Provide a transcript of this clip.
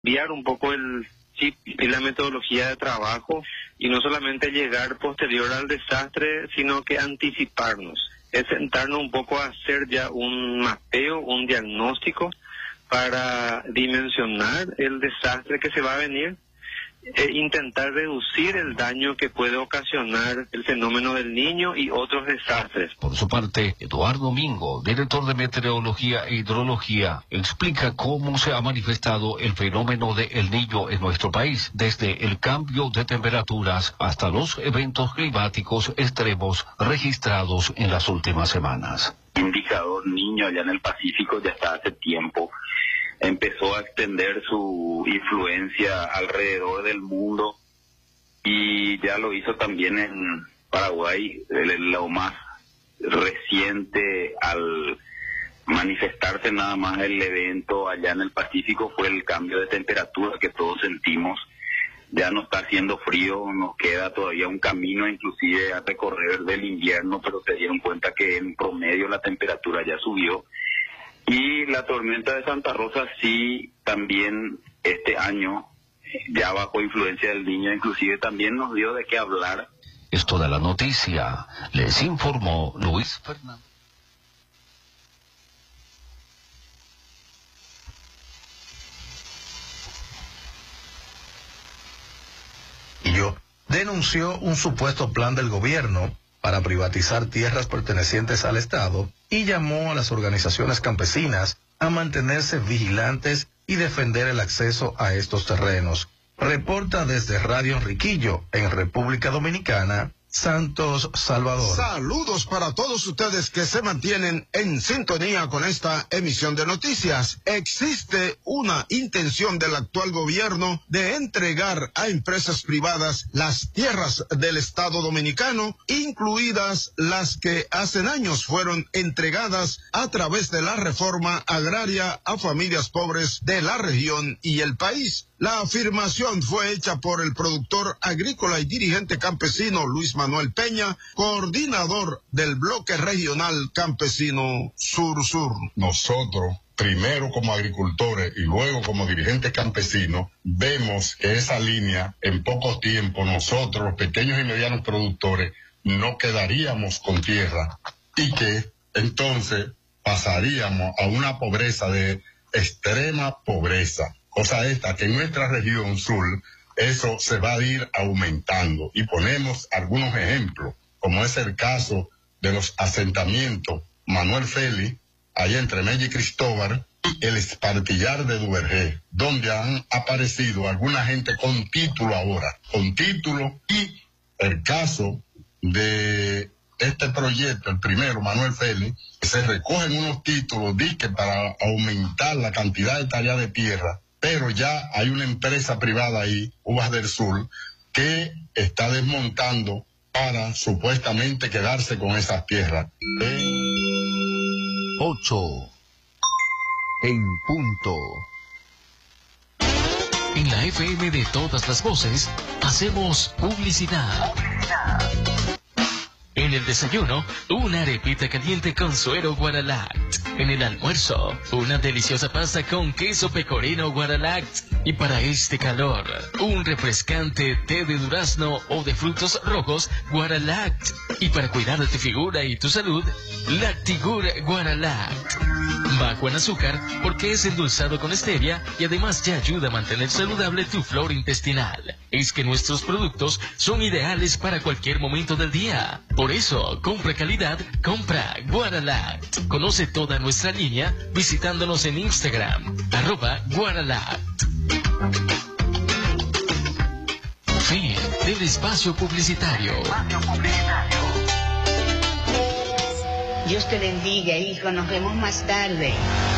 cambiar un poco el chip y la metodología de trabajo y no solamente llegar posterior al desastre, sino que anticiparnos. Es sentarnos un poco a hacer ya un mapeo, un diagnóstico para dimensionar el desastre que se va a venir e intentar reducir el daño que puede ocasionar el fenómeno del Niño y otros desastres. Por su parte, Eduardo Mingo, director de Meteorología e Hidrología, explica cómo se ha manifestado el fenómeno de El Niño en nuestro país, desde el cambio de temperaturas hasta los eventos climáticos extremos registrados en las últimas semanas. El indicador Niño allá en el Pacífico ya está hace tiempo. Empezó a extender su influencia alrededor del mundo y ya lo hizo también en Paraguay. Lo más reciente al manifestarse nada más el evento allá en el Pacífico fue el cambio de temperatura que todos sentimos. Ya no está haciendo frío, nos queda todavía un camino inclusive a recorrer del invierno, pero se dieron cuenta que en promedio la temperatura ya subió. Y la tormenta de Santa Rosa sí, también este año, ya bajo influencia del Niño, inclusive también nos dio de qué hablar. Es toda la noticia. Les informó Luis Fernández. Denunció un supuesto plan del gobierno para privatizar tierras pertenecientes al Estado y llamó a las organizaciones campesinas a mantenerse vigilantes y defender el acceso a estos terrenos. Reporta desde Radio Enriquillo, en República Dominicana, Santos Salvador. Saludos para todos ustedes que se mantienen en sintonía con esta emisión de noticias. Existe una intención del actual gobierno de entregar a empresas privadas las tierras del Estado Dominicano, incluidas las que hace años fueron entregadas a través de la reforma agraria a familias pobres de la región y el país. La afirmación fue hecha por el productor agrícola y dirigente campesino Luis Manuel Peña, coordinador del bloque regional campesino Sur-Sur. Nosotros, primero como agricultores y luego como dirigentes campesinos, vemos que esa línea, en poco tiempo, nosotros, los pequeños y medianos productores, no quedaríamos con tierra y que entonces pasaríamos a una pobreza de extrema pobreza. Cosa esta, que en nuestra región sur, eso se va a ir aumentando. Y ponemos algunos ejemplos, como es el caso de los asentamientos Manuel Félix, allá entre Mella y Cristóbal, y el Espartillar de Duvergé, donde han aparecido alguna gente con título ahora, con título, y el caso de este proyecto, el primero, Manuel Félix, se recogen unos títulos, dique para aumentar la cantidad de talla de tierra, pero ya hay una empresa privada ahí, Uvas del Sur, que está desmontando para supuestamente quedarse con esas tierras. 8 en punto. En la FM de todas las voces, hacemos publicidad. En el desayuno, una arepita caliente con suero Guaralact. En el almuerzo, una deliciosa pasta con queso pecorino Guaralact. Y para este calor, un refrescante té de durazno o de frutos rojos Guaralact. Y para cuidar de tu figura y tu salud, Lactigur Guaralact. Bajo en azúcar porque es endulzado con stevia y además ya ayuda a mantener saludable tu flora intestinal. Es que nuestros productos son ideales para cualquier momento del día. Por eso, compra calidad, compra Guaralact. Conoce toda nuestra línea visitándonos en Instagram, @Guaralact. Fin del espacio publicitario. Dios te bendiga, hijo. Nos vemos más tarde.